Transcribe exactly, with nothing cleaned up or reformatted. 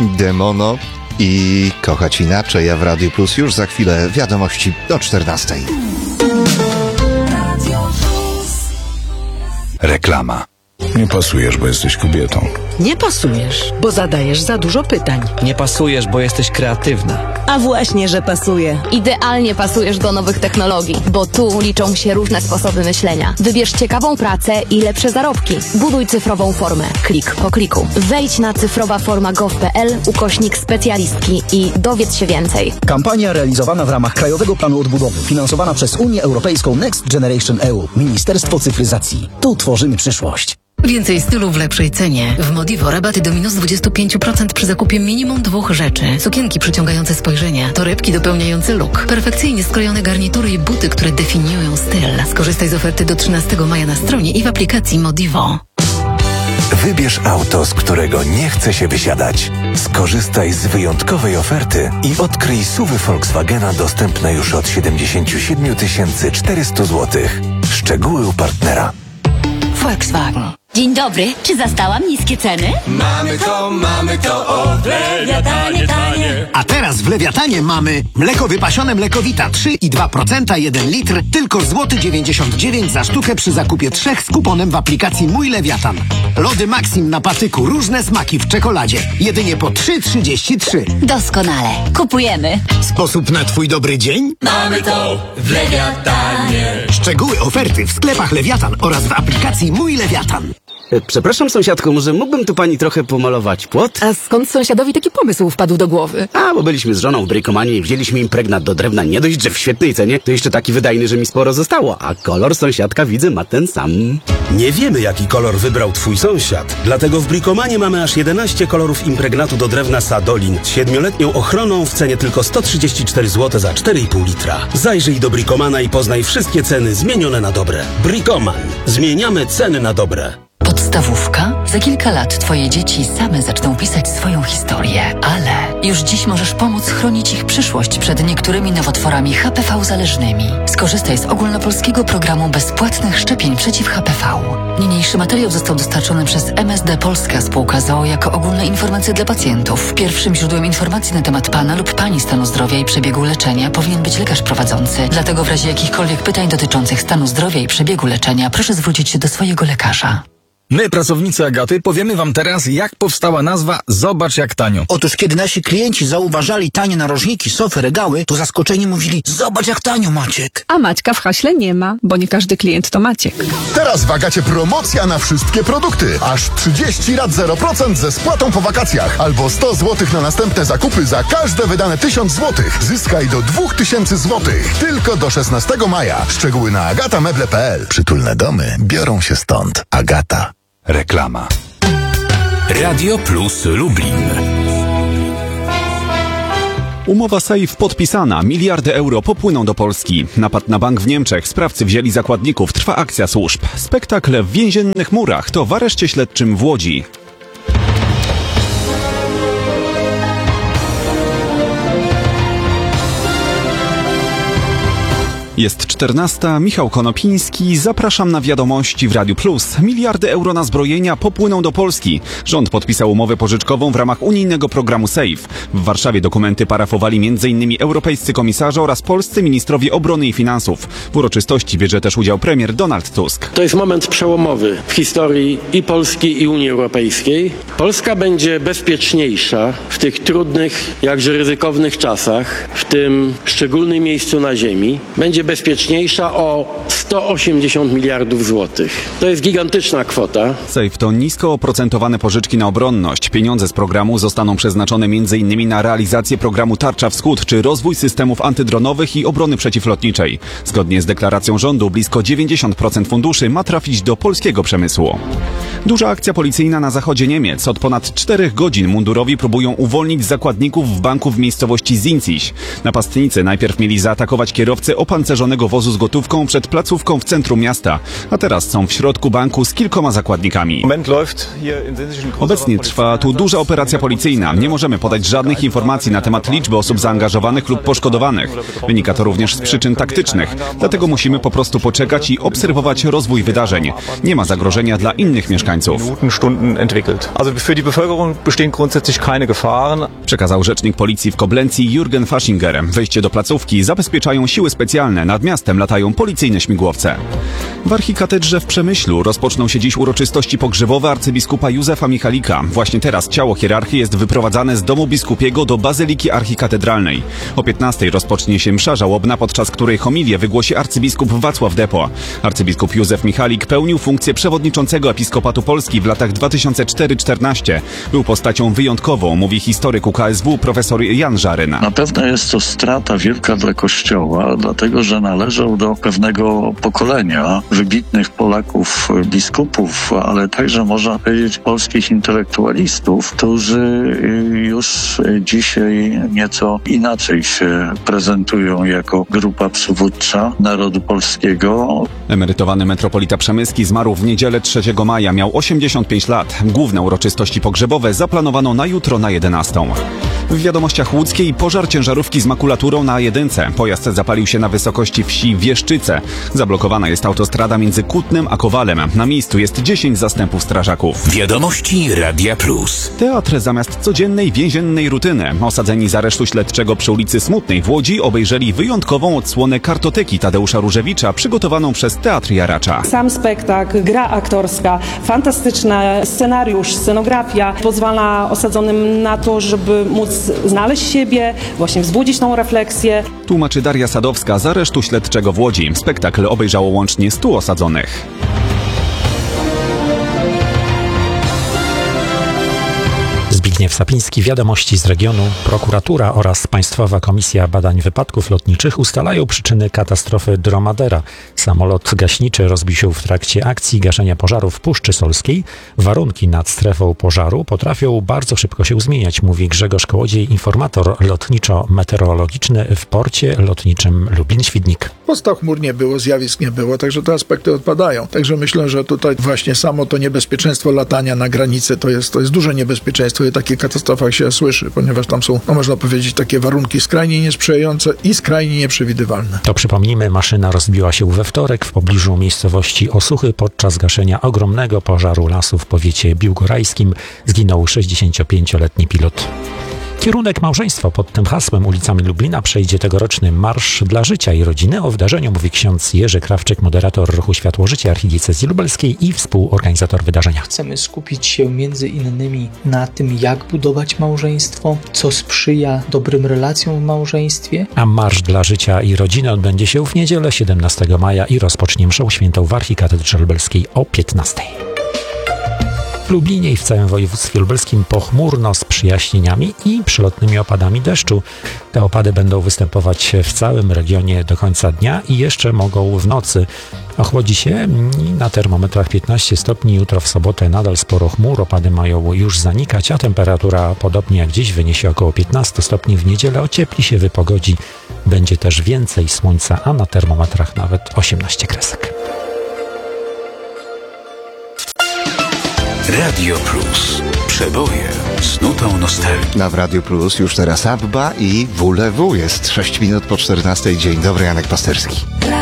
Demono i Kochać Inaczej, a w Radiu Plus już za chwilę wiadomości do czternastej. Reklama. Nie pasujesz, bo jesteś kobietą. Nie pasujesz, bo zadajesz za dużo pytań. Nie pasujesz, bo jesteś kreatywna. A właśnie, że pasuje. Idealnie pasujesz do nowych technologii, bo tu liczą się różne sposoby myślenia. Wybierz ciekawą pracę i lepsze zarobki. Buduj cyfrową formę. Klik po kliku. Wejdź na cyfrowaforma kropka gov kropka p l ukośnik specjalistki i dowiedz się więcej. Kampania realizowana w ramach Krajowego Planu Odbudowy, finansowana przez Unię Europejską Next Generation E U. Ministerstwo Cyfryzacji. Tu tworzymy przyszłość. Więcej stylu w lepszej cenie. W Modivo rabaty do minus dwadzieścia pięć procent przy zakupie minimum dwóch rzeczy. Sukienki przyciągające spojrzenia, torebki dopełniające look, perfekcyjnie skrojone garnitury i buty, które definiują styl. Skorzystaj z oferty do trzynastego maja na stronie i w aplikacji Modivo. Wybierz auto, z którego nie chce się wysiadać. Skorzystaj z wyjątkowej oferty i odkryj S U V y Volkswagena dostępne już od siedemdziesiąt siedem tysięcy czterysta złotych. Szczegóły u partnera. Volkswagen. Dzień dobry, czy zastałam niskie ceny? Mamy to, mamy to, o, w Lewiatanie, tanie. A teraz w Lewiatanie mamy mleko wypasione Mlekowita trzy i dwa procent, jeden litr, tylko złoty dziewięćdziesiąt dziewięć za sztukę przy zakupie trzech z kuponem w aplikacji Mój Lewiatan. Lody Maxim na patyku, różne smaki w czekoladzie, jedynie po trzy trzydzieści trzy. Doskonale, kupujemy. Sposób na twój dobry dzień? Mamy to w Lewiatanie. Szczegóły oferty w sklepach Lewiatan oraz w aplikacji Mój Lewiatan. Przepraszam, sąsiadko, może mógłbym tu pani trochę pomalować płot? A skąd sąsiadowi taki pomysł wpadł do głowy? A, bo byliśmy z żoną w Bricomanie i wzięliśmy impregnat do drewna. Nie dość, że w świetnej cenie, to jeszcze taki wydajny, że mi sporo zostało. A kolor sąsiadka, widzę, ma ten sam. Nie wiemy, jaki kolor wybrał twój sąsiad. Dlatego w Bricomanie mamy aż jedenaście kolorów impregnatu do drewna Sadolin z siedmioletnią ochroną w cenie tylko sto trzydzieści cztery złote za cztery i pół litra. Zajrzyj do Bricomana i poznaj wszystkie ceny zmienione na dobre. Bricoman. Zmieniamy ceny na dobre. Podstawówka? Za kilka lat twoje dzieci same zaczną pisać swoją historię, ale już dziś możesz pomóc chronić ich przyszłość przed niektórymi nowotworami H P V zależnymi. Skorzystaj z ogólnopolskiego programu bezpłatnych szczepień przeciw H P V. Niniejszy materiał został dostarczony przez M S D Polska Spółka z o o jako ogólne informacje dla pacjentów. Pierwszym źródłem informacji na temat pana lub pani stanu zdrowia i przebiegu leczenia powinien być lekarz prowadzący. Dlatego w razie jakichkolwiek pytań dotyczących stanu zdrowia i przebiegu leczenia proszę zwrócić się do swojego lekarza. My, pracownicy Agaty, powiemy wam teraz, jak powstała nazwa Zobacz jak tanio. Otóż kiedy nasi klienci zauważali tanie narożniki, sofy, regały, to zaskoczeni mówili: zobacz jak tanio, Maciek. A Maćka w haśle nie ma, bo nie każdy klient to Maciek. Teraz w Agacie promocja na wszystkie produkty. Aż trzydzieści rat zero procent ze spłatą po wakacjach. Albo sto złotych na następne zakupy za każde wydane tysiąc złotych. Zyskaj do dwóch tysięcy złotych. Tylko do szesnastego maja. Szczegóły na agatameble kropka p l. Przytulne domy biorą się stąd. Agata. Reklama. Radio Plus Lublin. Umowa Safe podpisana. Miliardy euro popłyną do Polski. Napad na bank w Niemczech. Sprawcy wzięli zakładników. Trwa akcja służb. Spektakl w więziennych murach. To w areszcie śledczym w Łodzi. Jest czternasta, Michał Konopiński, zapraszam na wiadomości w Radiu Plus. Miliardy euro na zbrojenia popłyną do Polski. Rząd podpisał umowę pożyczkową w ramach unijnego programu SAFE. W Warszawie dokumenty parafowali między innymi europejscy komisarze oraz polscy ministrowie obrony i finansów. W uroczystości bierze też udział premier Donald Tusk. To jest moment przełomowy w historii i Polski, i Unii Europejskiej. Polska będzie bezpieczniejsza w tych trudnych, jakże ryzykownych czasach, w tym szczególnym miejscu na ziemi. Będzie bezpieczniejsza o sto osiemdziesiąt miliardów złotych. To jest gigantyczna kwota. SAFE to nisko oprocentowane pożyczki na obronność. Pieniądze z programu zostaną przeznaczone między innymi na realizację programu Tarcza Wschód czy rozwój systemów antydronowych i obrony przeciwlotniczej. Zgodnie z deklaracją rządu blisko dziewięćdziesiąt procent funduszy ma trafić do polskiego przemysłu. Duża akcja policyjna na zachodzie Niemiec. Od ponad czterech godzin mundurowi próbują uwolnić zakładników w banku w miejscowości Zinzig. Napastnicy najpierw mieli zaatakować kierowcę opancerzonego wozu z gotówką przed placówką w centrum miasta, a teraz są w środku banku z kilkoma zakładnikami. Obecnie trwa tu duża operacja policyjna. Nie możemy podać żadnych informacji na temat liczby osób zaangażowanych lub poszkodowanych. Wynika to również z przyczyn taktycznych. Dlatego musimy po prostu poczekać i obserwować rozwój wydarzeń. Nie ma zagrożenia dla innych mieszkańców mieszkańców. Also für die Bevölkerung bestehen grundsätzlich keine Gefahren. Przekazał rzecznik policji w Koblencji Jürgen Faschinger. Wejście do placówki zabezpieczają siły specjalne. Nad miastem latają policyjne śmigłowce. W archikatedrze w Przemyślu rozpoczną się dziś uroczystości pogrzebowe arcybiskupa Józefa Michalika. Właśnie teraz ciało hierarchy jest wyprowadzane z domu biskupiego do Bazyliki Archikatedralnej. O piętnastej rozpocznie się msza żałobna, podczas której homilię wygłosi arcybiskup Wacław Depo. Arcybiskup Józef Michalik pełnił funkcję przewodniczącego Episkopatu Polski w latach dwa tysiące czwarty do dwa tysiące czternastego. Był postacią wyjątkową, mówi historyk U K S W profesor Jan Żaryna. Na pewno jest to strata wielka dla Kościoła, dlatego że należał do pewnego pokolenia wybitnych Polaków, biskupów, ale także można powiedzieć polskich intelektualistów, którzy już dzisiaj nieco inaczej się prezentują jako grupa przywódcza narodu polskiego. Emerytowany metropolita przemyski zmarł w niedzielę trzeciego maja. Miał osiemdziesiąt pięć lat. Główne uroczystości pogrzebowe zaplanowano na jutro na jedenastą. W wiadomościach łódzkiej pożar ciężarówki z makulaturą na A jeden. Pojazd zapalił się na wysokości wsi Wieszczyce. Zablokowana jest autostrada między Kutnem a Kowalem. Na miejscu jest dziesięć zastępów strażaków. Wiadomości Radia Plus. Teatr zamiast codziennej więziennej rutyny. Osadzeni z aresztu śledczego przy ulicy Smutnej w Łodzi obejrzeli wyjątkową odsłonę Kartoteki Tadeusza Różewicza przygotowaną przez Teatr Jaracza. Sam spektakl, gra aktorska, fantastyczny scenariusz, scenografia pozwala osadzonym na to, żeby móc znaleźć siebie, właśnie wzbudzić tą refleksję. Tłumaczy Daria Sadowska z aresztu śledczego w Łodzi. Spektakl obejrzało łącznie stu osadzonych. Zbigniew Sapiński, wiadomości z regionu. Prokuratura oraz Państwowa Komisja Badań Wypadków Lotniczych ustalają przyczyny katastrofy Dromadera. Samolot gaśniczy rozbił się w trakcie akcji gaszenia pożaru w Puszczy Solskiej. Warunki nad strefą pożaru potrafią bardzo szybko się zmieniać, mówi Grzegorz Kołodziej, informator lotniczo-meteorologiczny w porcie lotniczym Lublin-Świdnik. Podstaw chmur nie było, zjawisk nie było, także te aspekty odpadają. Także myślę, że tutaj właśnie samo to niebezpieczeństwo latania na granicy to jest, to jest duże niebezpieczeństwo i o takich katastrofach się słyszy, ponieważ tam są, no można powiedzieć, takie warunki skrajnie niesprzyjające i skrajnie nieprzewidywalne. To przypomnijmy, maszyna rozbiła się we wtorek w pobliżu miejscowości Osuchy podczas gaszenia ogromnego pożaru lasu w powiecie biłgorajskim. Zginął sześćdziesięciopięcioletni pilot. Kierunek małżeństwa pod tym hasłem ulicami Lublina przejdzie tegoroczny Marsz dla Życia i Rodziny. O wydarzeniu mówi ksiądz Jerzy Krawczyk, moderator ruchu Światło Życie Archidiecezji Lubelskiej i współorganizator wydarzenia. Chcemy skupić się między innymi na tym, jak budować małżeństwo, co sprzyja dobrym relacjom w małżeństwie. A Marsz dla Życia i Rodziny odbędzie się w niedzielę siedemnastego maja i rozpocznie mszą świętą w Archikatedrze Lubelskiej o piętnastej. W Lublinie i w całym województwie lubelskim pochmurno z przyjaśnieniami i przelotnymi opadami deszczu. Te opady będą występować w całym regionie do końca dnia i jeszcze mogą w nocy. Ochłodzi się na termometrach piętnaście stopni. Jutro w sobotę nadal sporo chmur, opady mają już zanikać, a temperatura podobnie jak dziś wyniesie około piętnaście stopni. W niedzielę ociepli się, wypogodzi. Będzie też więcej słońca, a na termometrach nawet osiemnaście kresek. Radio Plus. Przeboje z nutą nostalgii. Na w Radio Plus już teraz Abba i W L W. Jest sześć minut po czternastej. Dzień dobry, Janek Pasterski.